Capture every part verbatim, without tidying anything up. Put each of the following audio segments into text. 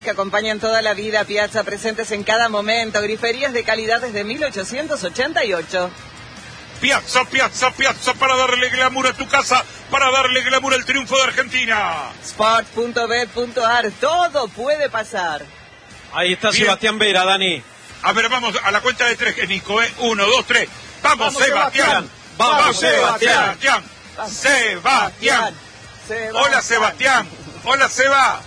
que acompañan toda la vida, Piazza, presentes en cada momento, griferías de calidad desde mil ochocientos ochenta y ocho. Piazza, Piazza, Piazza, para darle glamour a tu casa, para darle glamour al triunfo de Argentina. Sport punto bet punto ar, todo puede pasar. Ahí está Bien. Sebastián Vera, Dani. A ver, vamos a la cuenta de tres, que Nico, ¿eh? Uno, dos, tres. ¡Vamos, Vamos, Sebastián! Sebastián. ¡Vamos, Vamos, Sebastián! Sebastián. ¡Sebastián! Sebastián. ¡Hola, Sebastián! ¡Hola, Seba!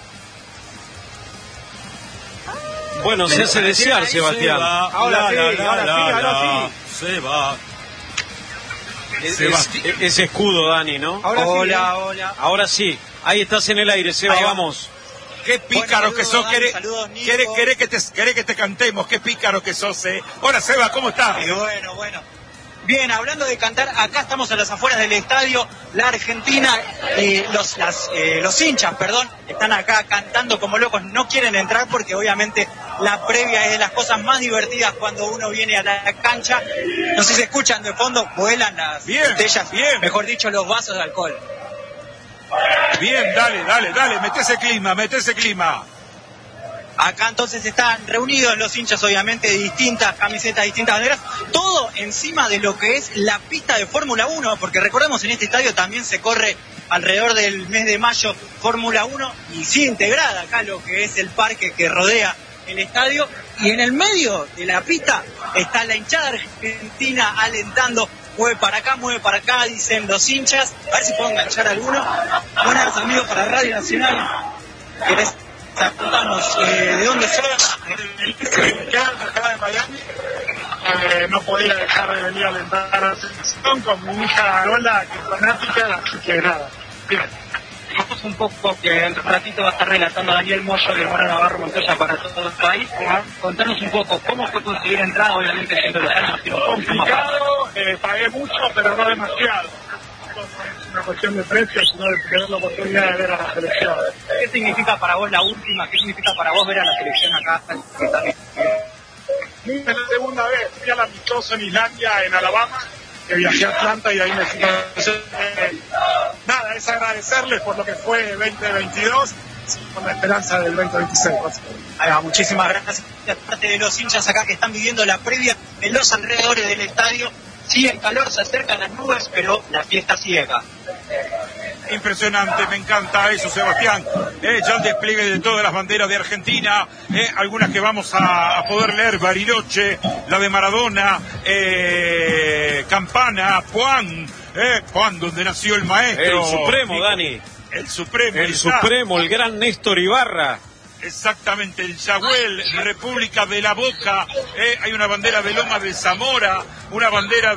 Bueno, se hace desear, Sebastián. Ahora sí, ahora sí, ahora sí. Seba. Es- Seba. es- ese escudo, Dani, ¿no? Ahora sí, Hola, ¿eh? hola. Ahora sí. Ahí estás en el aire, Seba, Ahí va. vamos. ¡Qué pícaro Bueno, que saludos, sos! Dani, ¿Querés, saludos, Nico. querés, querés que te, querés que te cantemos? ¡Qué pícaro que sos, eh! Hola, Seba, ¿cómo estás? Eh, bueno, bueno. Bien, hablando de cantar, acá estamos a las afueras del estadio. La Argentina, eh, los, las, eh, los hinchas, perdón, están acá cantando como locos. No quieren entrar porque obviamente la previa es de las cosas más divertidas cuando uno viene a la cancha. No sé si se escuchan de fondo, vuelan las Bien, botellas, bien. mejor dicho, los vasos de alcohol. Bien, dale, dale, dale, mete ese clima, mete ese clima. Acá entonces están reunidos los hinchas, obviamente, de distintas camisetas, distintas banderas, todo encima de lo que es la pista de Fórmula uno, porque recordemos, en este estadio también se corre alrededor del mes de mayo Fórmula uno, y sigue integrada acá lo que es el parque que rodea el estadio, y en el medio de la pista está la hinchada argentina alentando, mueve para acá, mueve para acá, dicen los hinchas. A ver si puedo enganchar alguno. Buenas, amigos, para Radio Nacional. ¿Querés contarnos eh, de dónde son? Acá de Miami, eh, no podía dejar de venir a alentar a la selección con mi hija Lola, que es fanática, así que nada. Bien. Vamos un poco que en un ratito va a estar relatando Daniel Moyo de Mora Navarro Montoya para todo el país. Contanos un poco cómo fue conseguir entrada, obviamente siendo los años que no Complicado, eh, pagué mucho, pero no demasiado. No es una cuestión de precio, sino de tener la oportunidad de ver a la selección. ¿Qué significa para vos la última? ¿Qué significa para vos ver a la selección acá? Es la segunda vez, fui al amistoso en Islandia, en Alabama, que viajé a Atlanta y ahí me fui. Eh, nada, es agradecerles por lo que fue veinte veintidós, con la esperanza del veinte veintiséis. Ahí va, muchísimas gracias. Aparte de los hinchas acá que están viviendo la previa en los alrededores del estadio, sigue el calor, se acercan las nubes, pero la fiesta sigue acá. Impresionante, me encanta eso, Sebastián. Eh, ya el despliegue de todas las banderas de Argentina, eh, algunas que vamos a, a poder leer: Bariloche, la de Maradona, eh, Campana, Puan, eh, Puan, donde nació el maestro. El Supremo, Nico. Dani. El Supremo. El está. Supremo, el gran Néstor Ibarra. Exactamente, el Yahuel, República de la Boca, eh, hay una bandera de Loma de Zamora, una bandera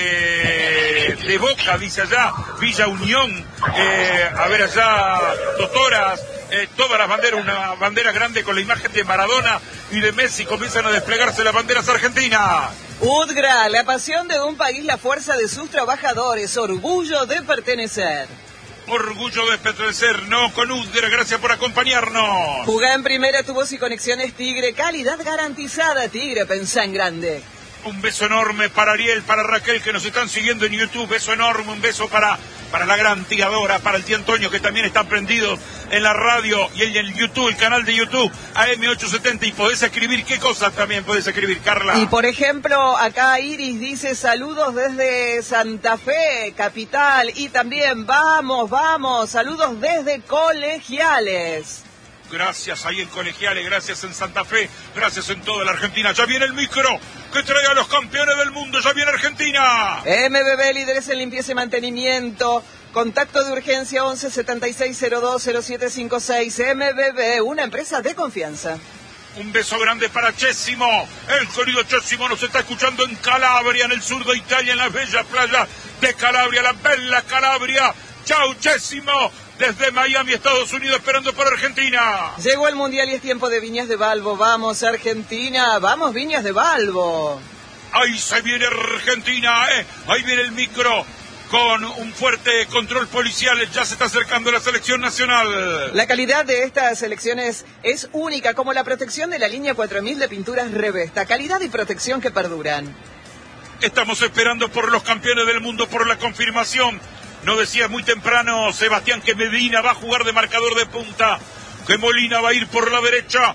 de, de Boca, dice allá, Villa Unión, eh, a ver allá, Totoras, eh, todas las banderas, una bandera grande con la imagen de Maradona y de Messi, comienzan a desplegarse las banderas argentinas. UDGRA, la pasión de un país, la fuerza de sus trabajadores, orgullo de pertenecer. Orgullo de pertenecer, no con UDGRA, gracias por acompañarnos. Jugá en primera, tu voz y conexiones Tigre, calidad garantizada. Tigre, pensá en grande. Un beso enorme para Ariel, para Raquel, que nos están siguiendo en YouTube. Beso enorme, un beso para, para la gran tiradora, para el tío Antonio, que también está prendido en la radio y en el YouTube, el canal de YouTube, A M ochocientos setenta. Y podés escribir, ¿qué cosas también podés escribir, Carla? Y por ejemplo, acá Iris dice saludos desde Santa Fe, capital. Y también vamos, vamos, saludos desde Colegiales. Gracias ahí en Colegiales, gracias en Santa Fe, gracias en toda la Argentina. Ya viene el micro que trae a los campeones del mundo, ya viene Argentina. M B B, líderes en limpieza y mantenimiento. Contacto de urgencia once setenta y seis cero dos cero siete cinco seis. M B B, una empresa de confianza. Un beso grande para Chessimo. El querido Chessimo nos está escuchando en Calabria, en el sur de Italia, en las bellas playas de Calabria, la bella Calabria. Chau, Chessimo. Desde Miami, Estados Unidos, esperando por Argentina. Llegó el Mundial y es tiempo de Viñas de Balbo. Vamos, Argentina. Vamos, Viñas de Balbo. Ahí se viene Argentina, ¿eh? Ahí viene el micro con un fuerte control policial. Ya se está acercando la selección nacional. La calidad de estas selecciones es única, como la protección de la línea cuatro mil de pinturas Revesta. Calidad y protección que perduran. Estamos esperando por los campeones del mundo, por la confirmación. No decía muy temprano, Sebastián, que Medina va a jugar de marcador de punta. que Molina va a ir por la derecha,